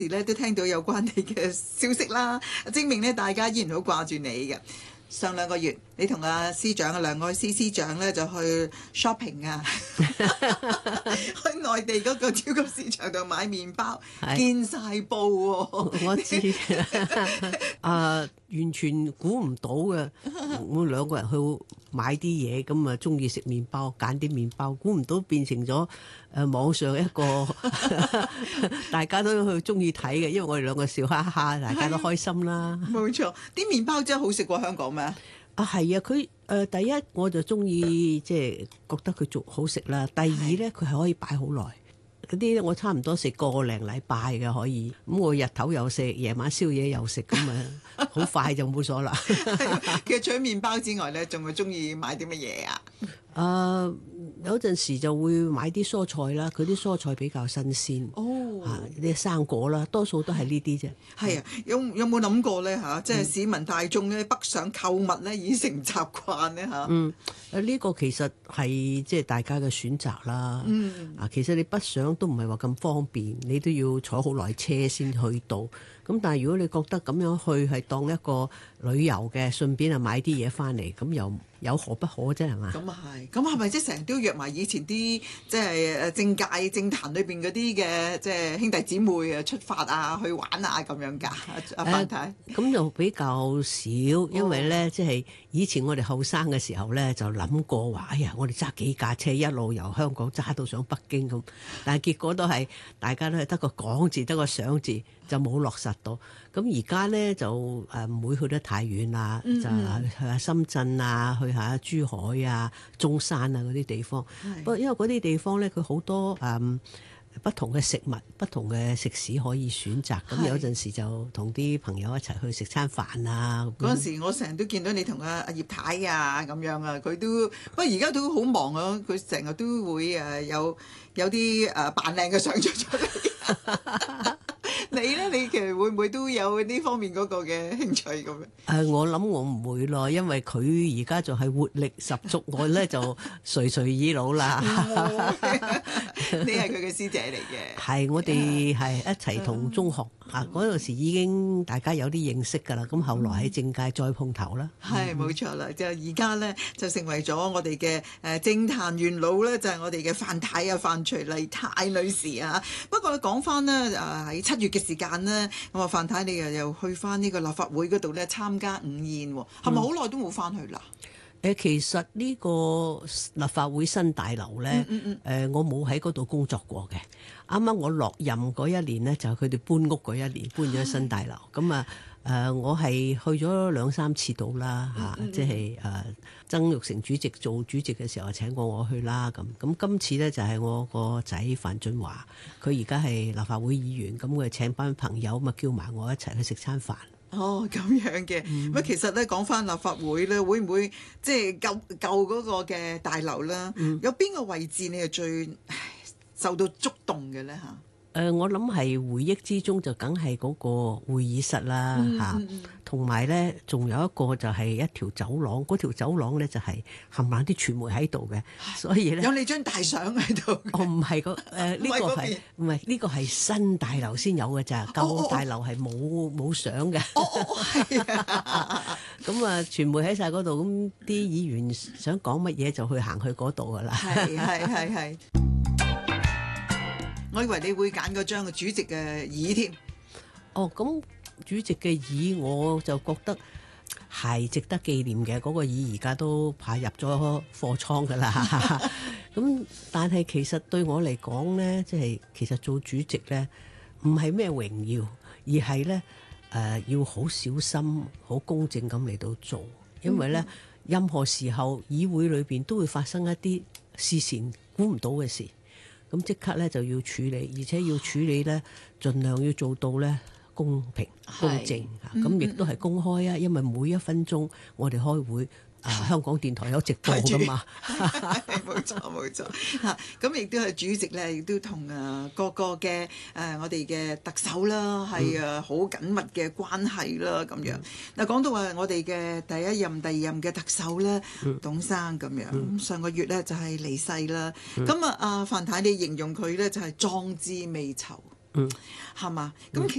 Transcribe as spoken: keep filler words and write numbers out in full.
咧都聽到有關你嘅消息啦，證明咧大家依然好掛住你嘅。上兩個月，你同阿司長啊梁愛詩司長咧就去 shopping 啊，去內地嗰個超級市場度買麵包，見晒報喎。 我知啊，完全估唔到嘅。我兩個人去買啲嘢，咁啊中意食麵包，揀啲麵包，估唔到變成咗誒網上一個大家都去中意睇嘅，因為我哋兩個笑哈哈，大家都開心啦。 冇錯，啲麵包真係好食過香港咩？ 啊係啊，佢誒、呃、第一我就中意即係覺得佢做好食啦。第二咧，佢係可以擺好耐。嗰啲我差唔多食個零禮拜嘅可以，咁我日頭又食，夜晚宵夜又食，咁啊好快就冇咗啦。 其實除咗麵包之外咧，仲會中意買啲乜嘢啊？ 誒、呃、有陣時就會買啲蔬菜啦，佢啲蔬菜比較新鮮。哦，嚇啲生果啦，多數都係呢啲啫。 係啊，有有冇諗過咧嚇？即係市民大眾咧北上購物咧已成習慣咧嚇。嗯， 誒呢個其實係即係大家嘅選擇啦。嗯，啊其實你北上都唔係話咁方便，你都要坐好耐車先去到。咁但係如果你覺得咁樣去係當一個旅遊嘅，順便啊買啲嘢翻嚟，咁又有何不可啫係嘛？ 咁啊係，咁係咪即係成日都約埋以前啲即係誒政界政壇裏邊嗰啲嘅即係兄弟姊妹啊出發啊去玩啊咁樣㗎？阿范太咁就比較少，因為咧即係以前我哋後生嘅時候咧就諗過話，哎呀我哋揸幾架車一路由香港揸到上北京咁，但係結果都係大家都係得個講字，得個想字，就冇落實到。咁而家咧就誒唔會去得太遠啦，嗯嗯就去下深圳啊，去下珠海啊、中山啊嗰啲地方。不過因為嗰啲地方咧，佢好多誒、嗯、不同嘅食物、不同嘅食肆可以選擇。咁有陣時就同啲朋友一齊去食餐飯啊。 嗰陣時我成日都見到你同阿阿葉太啊咁樣啊，佢都不過而家都好忙啊，佢成日都會誒有有啲誒扮靚嘅相出出嚟。你咧，你其實會唔會都有呢方面嗰個嘅興趣咁樣？ 誒，我諗我唔會咯，因為佢而家仲係活力十足，我咧就垂垂已老啦。 你係佢嘅師姐嚟嘅， 係我哋係一齊同中學啊嗰陣時已經大家有啲認識㗎啦。咁後來喺政界再碰頭啦。 係冇錯啦，就而家咧就成為咗我哋嘅誒政壇元老咧，就係、是、我哋嘅范太啊，范徐麗泰女士啊。不過講翻呢，誒喺七月嘅時間呢，咁啊范太你又又去翻呢個立法會嗰度咧參加午宴，係咪好耐都冇翻去啦？ 誒，其實呢個立法會新大樓咧，誒、嗯嗯嗯，我冇喺嗰度工作過嘅。啱啱我落任嗰一年呢，就係佢哋搬屋嗰一年，搬咗新大樓。咁啊，誒，我係去咗兩三次到啦，嚇、嗯嗯，即係誒曾鈺成主席做主席嘅時候請過我去啦。咁咁今次咧就係我個仔范俊華，佢而家係立法會議員，咁佢請班朋友咪叫埋我一齊去食餐飯。 哦，咁樣嘅，咁、嗯、其實咧講翻立法會咧，會唔會即係舊舊嗰個嘅大樓啦、嗯？有邊個位置你係最受到觸動嘅咧嚇？ 誒、呃，我諗係回憶之中就梗係嗰個會議室啦嚇，同埋咧仲有一個就係一條走廊，嗰條走廊咧就係冚唪唥啲傳媒喺度嘅，所以咧有你張大相喺度。 哦，唔係個誒呢個係唔係呢個係新大樓先有嘅咋，舊大樓係冇冇相嘅。 哦哦，係啊。 咁啊，傳媒喺晒嗰度，咁啲議員想講乜嘢就去行去嗰度噶啦。 係係係係。我以為你會揀嗰張嘅主席嘅椅添。 哦，咁主席嘅椅我就覺得係值得紀念嘅。嗰、那個椅而家都派入咗貨倉噶啦。咁但係其實對我嚟講咧，即、就、係、是、其實做主席咧唔係咩榮耀，而係咧誒要好小心、好公正咁嚟到做，因為咧、嗯、任何時候議會裏邊都會發生一啲事前估唔到嘅事。咁即刻咧就要處理，而且要處理咧，盡量要做到咧公平公正，咁亦都係公開啊！因為每一分鐘我哋開會，啊香港電台有直播噶嘛， 冇錯冇錯嚇。咁亦都係主席咧，亦都同啊各個嘅誒我哋嘅特首啦，係啊好緊密嘅關係啦咁樣。嗱講到話我哋嘅第一任、第二任嘅特首咧，董生咁樣，咁上個月咧就係離世啦。咁啊，阿范太你形容佢咧就係壯志未酬。 嗯， 係嘛？咁其